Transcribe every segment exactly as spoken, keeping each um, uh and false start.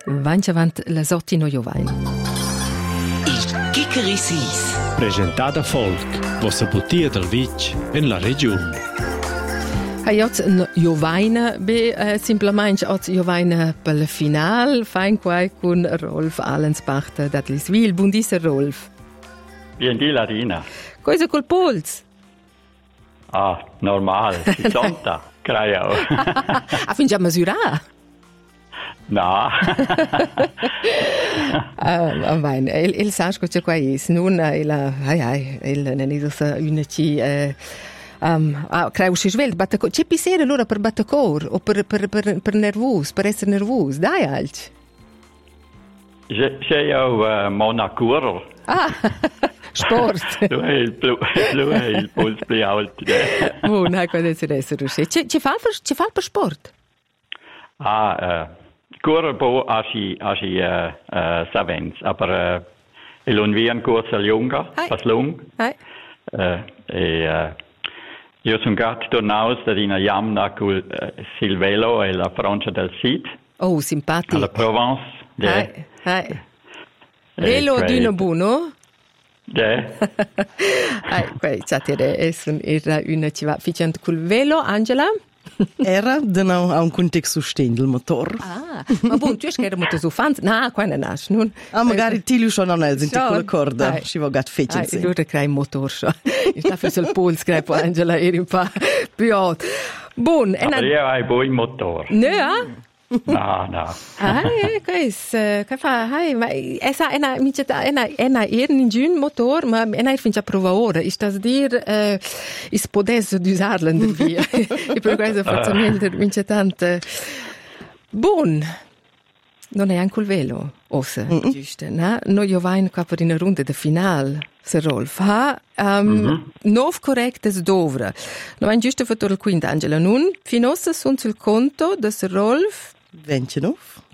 Vanci avant la Sottino Jovain. Il Chickeri Sis. Presentata Folk, vostra bottiglia del Vic in la regione. Hayot Jovaina be uh, simplement ot Jovaina per la final fein quai con Rolf Allensbach da Liswil. Bundisa Rolf. Bien di Larina. Cosa col Puls? Ah, normal. Sonntag, creo. Ah, fin già misurà? No. Ah, vain, il il sa scoce qua is. Nun il ai ai il ne is una ci eh um ah, creu si svelt battacor. C'è pisere allora per battacor o per per per per nervus, per essere nervus. Dai alc. C'è io uh, Monacur. Ah. Sport. Lo è il più, lo è il puls più alto. Oh, no, quando è adesso riuscì. Ci ci fa ci fa per sport. Ah, uh, corpo asci asci uh, uh, savens, aber uh, il un vien corsa lunga, pas lung. Hai. Uh, e uh, io sono gat tornaus da dina jamna col uh, Silvelo e la Francia del Sud. Oh, simpatico. Alla Provence. Hai. Hai. Velo di no buono. Yeah. Ai, quei chattere è un era una ci va ficent col velo, Angela? Era de nou a un context stendel motor. Ah, ma buon, tu che era molto su fans. Na, qua ne nas, nun. Ah, magari ti lu schon anel sind con la corda. Ai. Ci va gat fetchen. Ai, allora crei motor scho. Ich darf sul puls crei po Angela er un pa più alt. Buon, e Aber io hai buon motor. Ne, ah? No, no. Ah, quais, che fa? Hai, ma esa ena miceta ena ena er ningun motor, ma ena fin già prova ora. Ist das dir eh is podes d'usarla in via. E per questo faccio niente micetante. Buon. Non è anche il velo, ossa, mm-hmm. Giusto, no? Noi io vain qua per una ronda de final, se Rolf ha um, mm-hmm. nov correctes dovra. Noi vain giusto fatto il quinto, Angela, nun finossa sunt sul conto de se Rolf ventinov.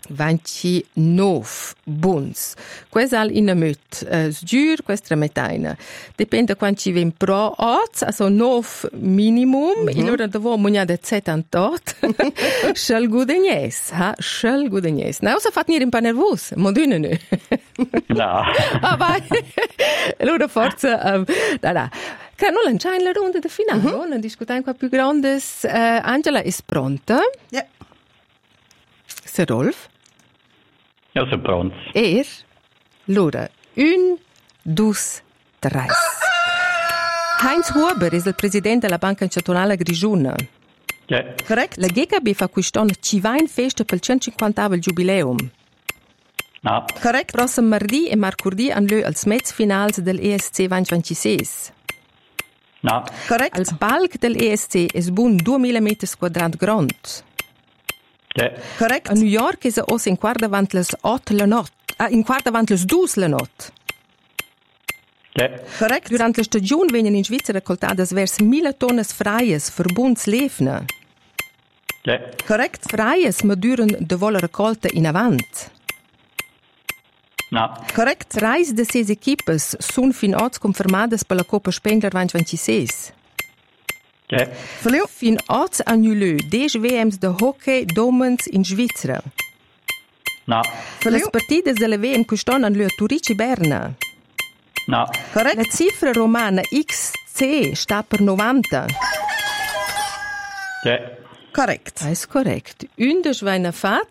ventinov buns. Questo al in amut. Uh, sgiur, questa metaina. Dipende quando ci ven pro oz, also nov minimum. Mm-hmm. Allora dopo mogna de settantotto. Schel gudegnes, ha? Schel gudegnes. Na, osa fat nir un pa nervos. Modune nu. No. Ah, vai. Allora forza, um, da da. Che non lanciare la ronda de finale, mm-hmm. No? Non discutiamo qua più grandes. Uh, Angela è pronta? Ja. Se Rolf? Ja, sono pronto. Er, allora, un, dus, tre. Heinz Huber è il presidente della Banca Cantonale Grigiuna. Yeah. Correct? La G K B fa quest'anno cinquanta festa per il centocinquantesimo jubileum. No. Correct? Prossimo martedì e mercoledì hanno als Mezzfinals del E S C duemilaventisei. No. Correct? Al balc del E S C è buon duemila metri quadrati grande. Yeah. Correct? A New York è os in quarta avant les otto la not. Ah, in quarta avant les dus la not. Yeah. Correct? Durante la stagione vengono in Svizzera raccoltate verso mille tonne freies verbunds levne. Yeah. Correct? Freies ma duren de volle raccolta in avant. No. Correct? Treis de ses equipes sun fin oz confermades per la Coppa Spengler duemilaventisei. Yeah. Verleo? Fin oz annulé des V Ms de hockey domens in Svizzera. No. Le partite delle V M quest'anno hanno a Turici Berna. No. Correct? La cifra romana X C sta per novanta. Yeah. Correct. Das ist korrekt. Unde Schweine fat.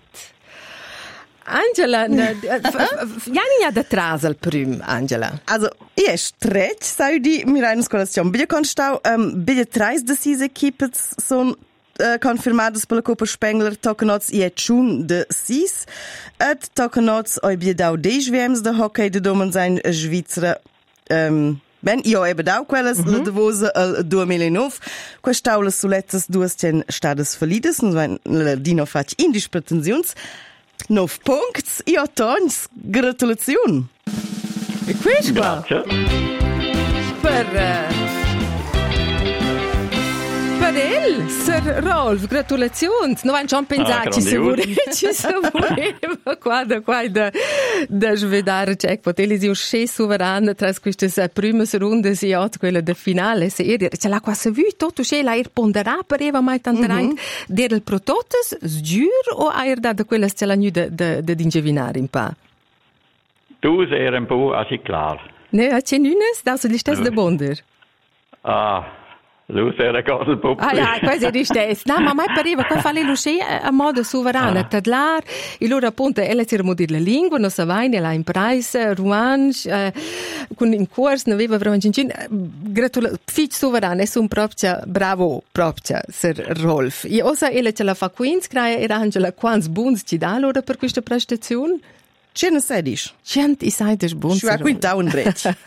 Angela, Jani ja da trasel prim, Angela. Also, je stretch, sai di mirare in scolazione. Bile constau, um, bile treis de sis equipes son uh, confirmadas per la Coppa Spengler, tocanots je tschun de sis, et tocanots oi bile dau dej V Ms de hockey de domen sein Svizzera, um, ben, io ebe dau quelles, mm-hmm. La devose al duemilanove, questau le sulettes duas ten stades valides, non la dino fac indis pretensions, nove punts, io tons, gratulazione. E questo Grazie. per uh, per il Bel, Sir Rolf, gratulazioni. Non hanno già pensato ci si voleva qua da qua da da svedare jackpot. Ele si usce sovrana tra queste prime runde si ha quella da finale serie. Ce l'ha qua se vu tutto c'è la ir ponderà per eva mai tanto rein der il prototes sgiur o air da quella ce la nu de de de ingevinare un pa. Tu sei un po' asi klar. Ne, a c'è nunes da so di stes de bonder. Ah, lui era cosa un po'. Ah, ja, quasi di stes. No, ma mai pareva qua fare l'usce a modo sovrana, ah. Tadlar, e loro appunto ella si remodire la lingua, non sa ne la in price, Ruange, eh, con in corso, non aveva veramente in gratula, fic sovrana, è un proprio bravo, proprio, Sir Rolf. E osa ella ce la fa quins, crea era Angela quants buns ci dà allora per questa prestazione? Ce ne sedici. Cent i seides buns. Ci va quinta un breccia.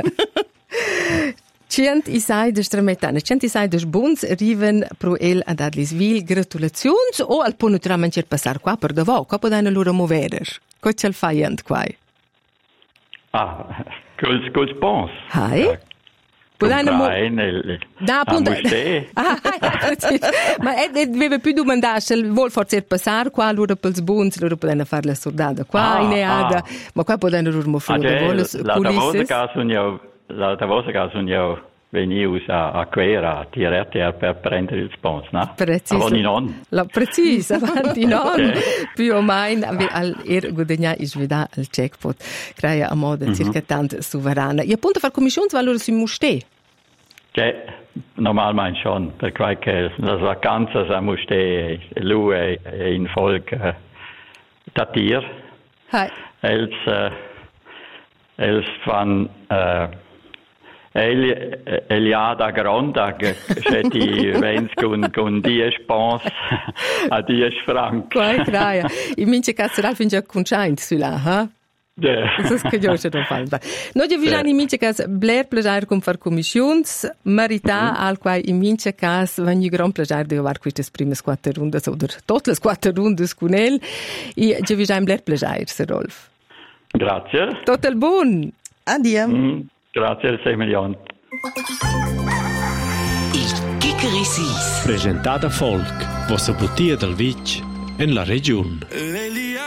Cent i seides trametane, cent i seides buns riven pro el ad Adliswil gratulazions o al pono tramancer passar qua per davò, qua podano loro moverer. Co ce fa jent qua? Ah, cos cos pons. Hai? Podano mo... Da appunto. Ah, ma deve più domandare se vuol forse passare qua loro pels buns, loro podano fare la sordata qua in eada, ma qua podano loro mo fare voles culisses. La tavosa caso io venius a a quera tirate per prendere il spons, no? Preciso. Non. La precisa, avanti non. Più o meno al er guadagna is veda al jackpot. Crea a modo mm-hmm. circa tanto sovrana. E appunto far commissioni valore si muste. Che normalmente schon, perché le vacanze sa muste lui e in folk uh, tatir. Hai. Els uh, els van uh, El, Eliada Gronda, che ti vens con, con dieci pons a dieci franc. Quai craia. In mince cazzo fin già conciaint sulla, ha? Ja. Das ist che io c'è da fare. No, io vi in mince cazzo bler plaisir con far commissions, marita mm-hmm. al quai in mince cazzo vegni gran plaisir di aver queste prime quattro runde oder tutte le quattro runde con el. E io vi in bler plaisir, Sir Rolf. Grazie. Total buon. Addio. Mm. Grazie, sei milioni. Il Kikerisis. Presentata Folk, vostra bottiglia del Vic in la regione.